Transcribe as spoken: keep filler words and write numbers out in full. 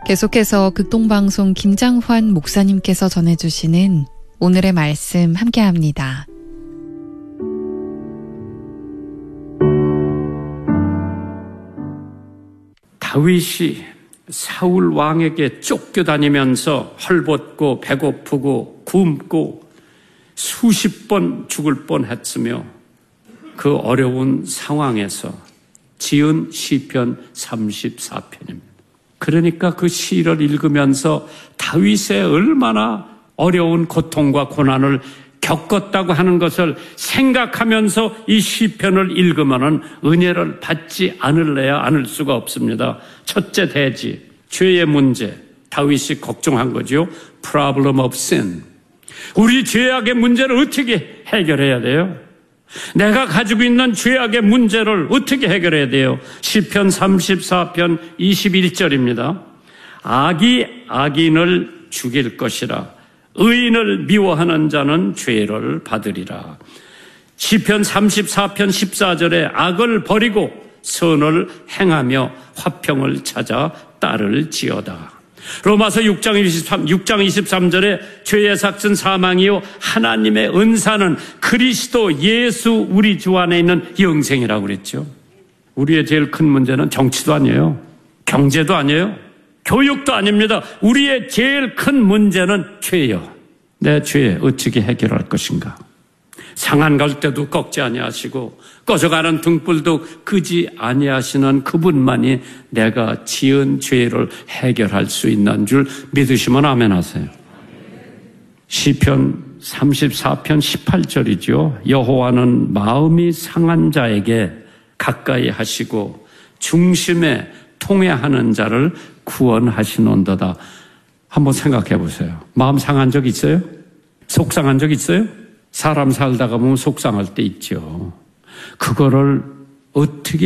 계속해서 극동방송 김장환 목사님께서 전해주시는 오늘의 말씀 함께합니다. 다윗이 사울 왕에게 쫓겨다니면서 헐벗고 배고프고 굶고 수십 번 죽을 뻔했으며 그 어려운 상황에서 지은 시편 삼십사 편입니다. 그러니까 그 시를 읽으면서 다윗의 얼마나 어려운 고통과 고난을 겪었다고 하는 것을 생각하면서 이 시편을 읽으면 은혜를 받지 않을래야 않을 수가 없습니다. 첫째 대지, 죄의 문제, 다윗이 걱정한 거죠. Problem of sin. 우리 죄악의 문제를 어떻게 해결해야 돼요? 내가 가지고 있는 죄악의 문제를 어떻게 해결해야 돼요? 시편 삼십사 편 이십일 절입니다. 악이 악인을 죽일 것이라 의인을 미워하는 자는 죄를 받으리라. 시편 삼십사 편 십사 절에 악을 버리고 선을 행하며 화평을 찾아 따를 지어다. 로마서 육 장 이십삼 절에 죄의 삭은 사망이요 하나님의 은사는 그리스도 예수 우리 주 안에 있는 영생이라고 그랬죠. 우리의 제일 큰 문제는 정치도 아니에요. 경제도 아니에요. 교육도 아닙니다. 우리의 제일 큰 문제는 죄요. 내 죄 어떻게 해결할 것인가? 상한 갈 때도 꺾지 아니하시고 꺼져가는 등불도 끄지 아니하시는 그분만이 내가 지은 죄를 해결할 수 있는 줄 믿으시면 아멘 하세요. 시편 삼십사 편 십팔 절이죠. 여호와는 마음이 상한 자에게 가까이 하시고 중심에 통회하는 자를 구원하시는도다. 한번 생각해 보세요. 마음 상한 적 있어요? 속상한 적 있어요? 사람 살다가 보면 속상할 때 있죠. 그거를 어떻게